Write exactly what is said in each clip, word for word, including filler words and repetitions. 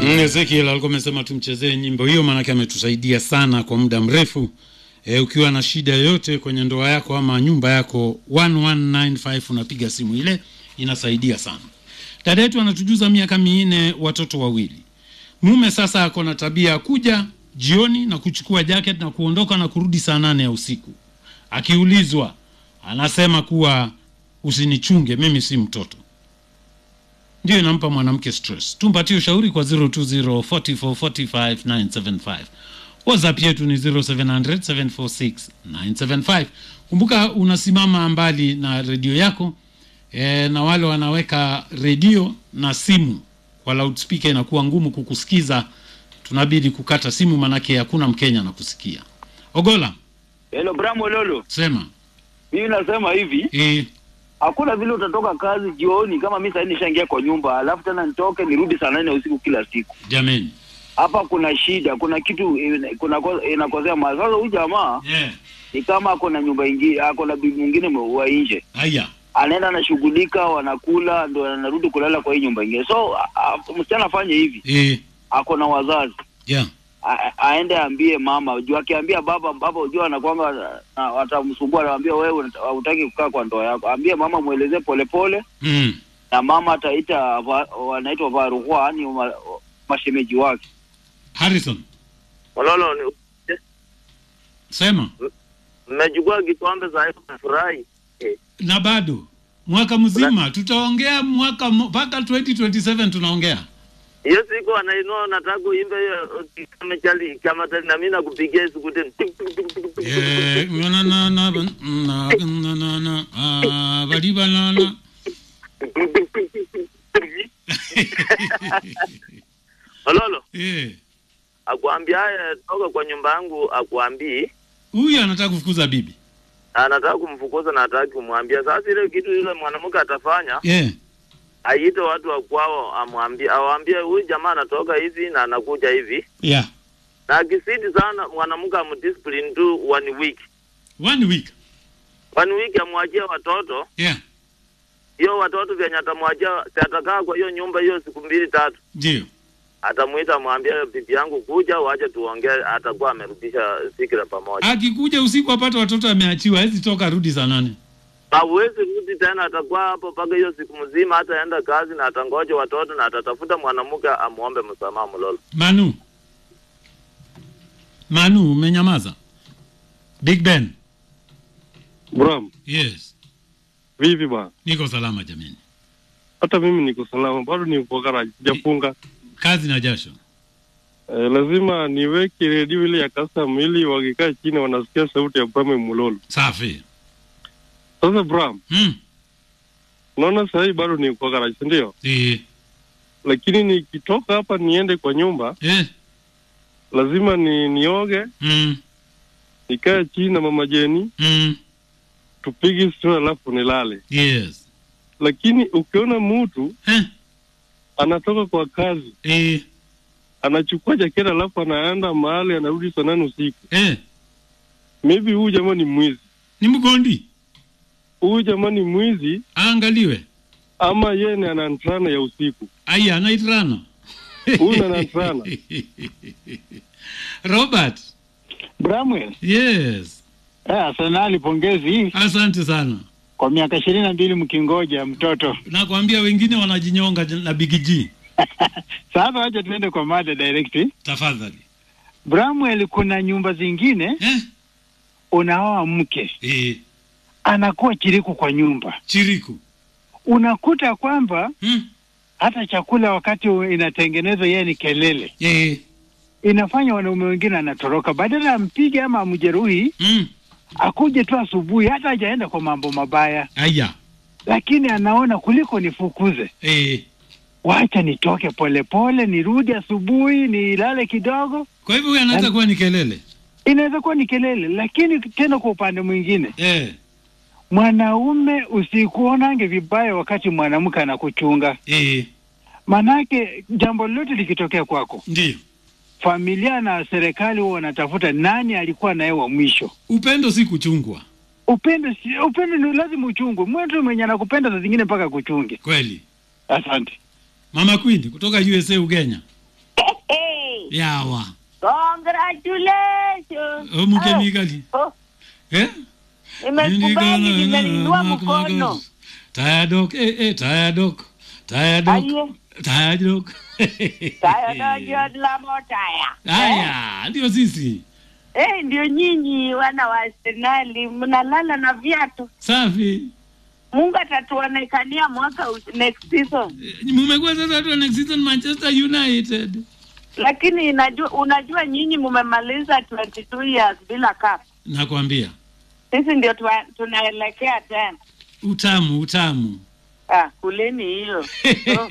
Ezekiel alikuwa amesema tumchezee nyimbo hiyo, maana yake ametusaidia sana kwa muda mrefu. E, ukiwa na shida yote kwenye ndoa yako ama nyumba yako, one one nine five unapiga simu ile, inasaidia sana. Dada yetu anatujuza miaka minne, watoto wawili. Mume sasa ako na tabia kuja jioni na kuchukua jacket na kuondoka na kurudi saa nane ya usiku. Akiulizwa anasema kuwa usinichunge, mimi si mtoto. Ndio inampa mwanamke stress. Tumpatie ushauri kwa zero two zero four four four five nine seven five. WhatsApp yetu ni zero seven zero zero seven four six nine seven five. Kumbuka unasimama mbali na redio yako, e, na wale wanaweka redio na simu kwa loudspeaker inakuwa ngumu kukusikiza. Tunabidi kukata simu manake hakuna Mkenya na kusikia. Ogola. Hello Bramo Lolo. Sema. Mimi nasema hivi. Eh. Hakuna vile utatoka kazi jioni kama mimi sasa nishaingia kwa nyumba, alafu tena nitoke nirudi saa nane usiku kila siku. Jameni. Hapa kuna shida, kuna kitu kuna inakosea maana. Sasa huyu jamaa yeah, ni kama kuna nyumba nyingine, kuna bibi mwingine wa nje. Haya. Anaenda anashughulika, wanakula, ndio anarudi kulala kwa hii nyumba nyingine. So msichana afanye hivi. Eh. Ako na wazazi. Yeah. Aende ambie mama, unajua akiambia baba baba unajua anakuanga atamsumbua, anaambia wewe hutaki kukaa kwa ndoa yako. Ambie mama muelezee polepole. Mm. Na mama ataita wanaitwa varuhwa, yani mashemeji wake. Harrison. Walolo ni Sema. Mmechukua kikombe za hiyo furahi. Na bado mwaka mzima tutaongea mwaka mpaka twenty twenty-seven tunaongea. Hiyo siku anainua nataka kuimba hiyo kama chali kama tena na mimi nakupigia siku tena. Eh, na na na na na na na ah bali banana. Walolo. Eh. Akwambia haya toka kwa nyumba yangu, akwambii huyu anataka kufukuza bibi. Anataka kumfukuza na anataka kumwambia sasa ile kitu ile mwanamke atafanya. Yeah. Aite watu wa kwao amwambie awaambie huyu jamaa anatoka hivi na anakuja hivi. Yeah. Na akisidi sana mwanamke amdiscipline tu one week. One week. One week amwachie watoto. Yeah. Hiyo watoto vyenye atamwachia atakaa kwa hiyo nyumba hiyo siku mbili tatu. Ndio. Atamuita amwambie bibi yangu kuja waje tuongee, atakuwa amerudisha fikra pamoja. Akikuja usiku apata watoto ameachiwa, hizi toka rudi saa nane. Hawezi rudi tena, atakuwa hapo paka hiyo siku mzima, hataenda kazi na atangoja watoto na atatafuta mwanamke amuombe msamaha Mlolo. Manu. Manu umenyamaza. Big Ben. Bram. Yes. Vipi ba? Niko salama jameni. Hata mimi niko salama, bado niko garage, sijafunga. Kazi na jasho. Eh, lazima niweke redio ile ya custom ili wakikaa chini wanasikia sauti ya Bram Mulolo. Safi. Sasa Bram. Mm. Unaona sasa bado niko garage, ndio? Eh. Lakini nikitoka hapa niende kwa nyumba, eh, lazima ni nioge. Mm. Nikae chini na mama Jeni. Mm. Tupige story alafu nilale. Yes. Lakini ukiona mtu eh, anatoka kwa kazi, eh, anachukua jaketi alafu anaenda mahali anarudi saa nane usiku. Eh. Maybe huyu jamaa ni mwizi. Ni mgondi. Huyu jamaa ni mwizi. Angaliwe. Ama yeye ni anantrana ya usiku. Aya, anaitrana. Huyu anantrana. Robert. Bramwell. Yes. Eh, Arsenal pongezi. Asante sana. Kwa miaka ishirini na mbili mkingoja mtoto. Nakwambia wengine wanajinyonga na Big G. Sasa wacha tuende kwa mada direct. Tafadhali. Bramwell, kuna nyumba zingine eh, unaoa mke. Eh. Anakuwa chiriku kwa nyumba. Chiriku. Unakuta kwamba hmm, hata chakula wakati inatengenezwa yeye ni kelele. Eh. Inafanya wanaume wengine anatoroka badala ampige ama amjeruhi. Mm. Akuje tu asubuhi hata hajaenda kwa mambo mabaya. Aya. Lakini anaona kuliko nifukuze. Eh. Wacha nitoke pole pole, nirudi asubuhi, nilale kidogo. Kwa hivyo huyu anaweza kuwa ni kelele. Inaweza kuwa ni kelele, lakini tena kwa upande mwingine. Eh. Mwanaume usikuonange vibaya wakati mwanamke anakuchunga. Eh. Manake jambo lolote likitokea kwako. Ndio. Familia na serikali wao wanatafuta nani alikuwa naye wa mwisho. Upendo si kuchungwa. Upendo si, upendo ni lazima uchungwe. Mtu mwenye anakupenda saa zingine mpaka kuchunge. Kweli. Asante. Mama Queen kutoka U S A Ugenya. Yawa. Congratulations. O mke mikali. Oh, Eh? nimekubali, nimeinua mkono. Tayadok, eh eh tayadok. Tayadok. Aye. Tayadok. Tayadok la motaya. Aya, ndio sisi. Eh, ndio nyinyi wana wa Arsenal mnalala na viatu. Safi. Mungu atatuonekania mwaka u- next season. Mmekuwa sasa tu next season Manchester United. Lakini inajua unajua nyinyi mmemaliza twenty-two years bila cup. Nakwambia. Sisi ndio tuwa- tunaelekea tena. Utamu, utamu. Ah, kuleni hiyo. So,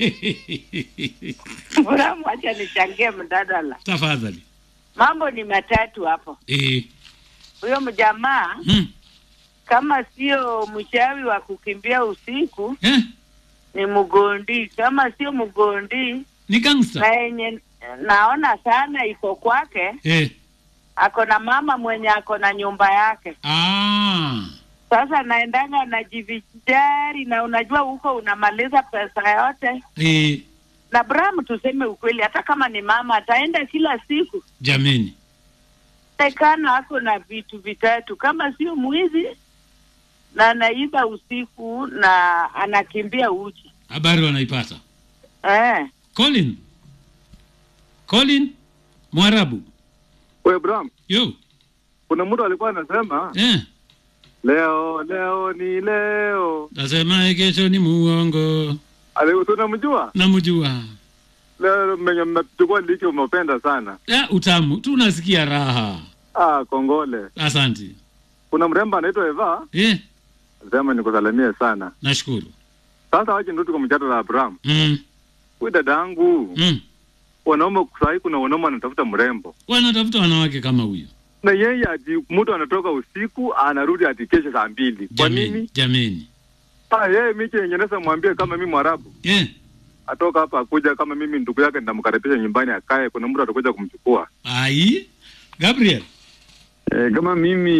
bora mwacha nichangie mdadala. Tafadhali. Mambo ni matatu hapo. Eh. Huyo mjamaa Hmm. kama sio mchawi wa kukimbia usiku Eh? ni mgondi. Kama sio mgondi Ni gangster. na yenye naona sana iko kwake, Eh. ako na mama mwenye ako na nyumba yake. Ah. Sasa naendanga najivijari, na unajua huko unamaliza pesa yote. Eh, Na Bram, tuseme ukweli, hata kama ni mama ataenda kila siku, jameni. tekana ako na vitu vitatu, kama sio mwizi na anaiba usiku na anakimbia uchi. Habari wanaipata. Eh, Colin. Colin Mwarabu. We Bram, Yo. kuna mtu alikuwa anasema Eh. leo leo ni leo. Nasema kesho ni muongo. Ale tunamjua? Namjua. Leo mmenye mmechukua licho umependa sana. Ya utamu. Tunasikia raha. Ah, kongole. Asante. Kuna mrembo anaitwa Eva, Eh. sema nikusalimie sana. Nashukuru. Sasa waje ndio tuko mjadala la Bram. Mm. Wewe dadangu, Mm. wanaume kusai kuna wanaume wanatafuta mrembo. Wanatafuta wanawake kama huyo. Na yeye ati mtu anatoka usiku anarudi ati kesho saa mbili. Kwa Jameni, nini? jameni. Ah, yeye mimi yenyewe naweza mwambie kama mimi Mwarabu. Eh. Atoka hapa akuja kama mimi ndugu yake nitamkaribisha nyumbani akae, kuna mtu atakuja kumchukua. Ai. Gabriel. Eh, kama mimi